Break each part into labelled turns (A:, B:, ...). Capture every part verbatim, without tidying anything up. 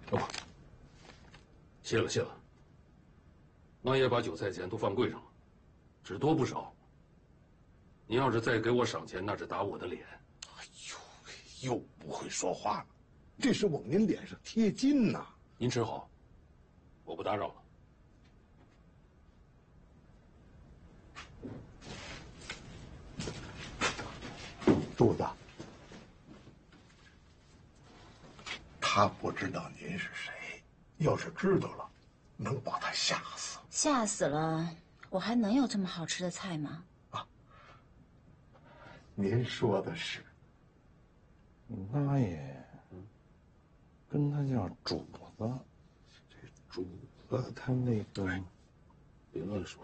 A: 哦，谢了谢了。王爷把酒菜钱都放柜上了，只多不少。您要是再给我赏钱，那是打我的脸。
B: 哎呦，又不会说话了，这是往您脸上贴金呐。
A: 您吃好，我不打扰了。
B: 柱子，他不知道您是谁，要是知道了，能把他吓死。
C: 吓死了，我还能有这么好吃的菜吗？
B: 啊，您说的是。
D: 大爷，跟他叫主子，
B: 这主子
D: 他那个，
A: 别乱说。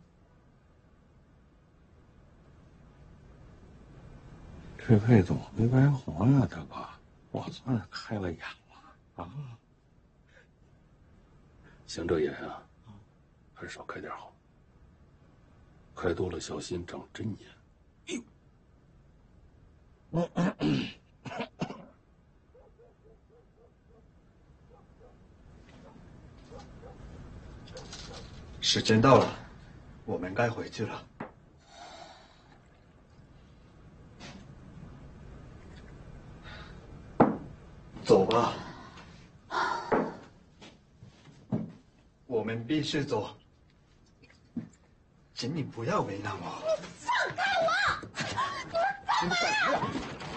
D: 这辈子我没白活呀，大哥，我算是开了眼了啊！
A: 像这眼啊，还是少开点好，开多了小心长针眼。哎呦！
E: 时间到了，我们该回去了。走吧，我们必须走，请你不要为难我。
C: 放开我！你们干什么呀？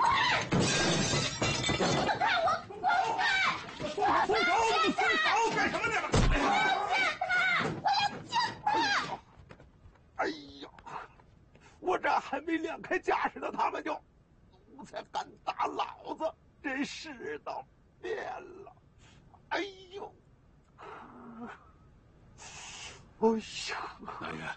C: 放开我！放开！
B: 松手！松手！松手！干什么呢？
C: 我要见他！我要见他！
B: 哎呀，我这还没亮开架势呢，他们就奴才敢打老子，真世道变了！哎呦，哎呀！
A: 大爷，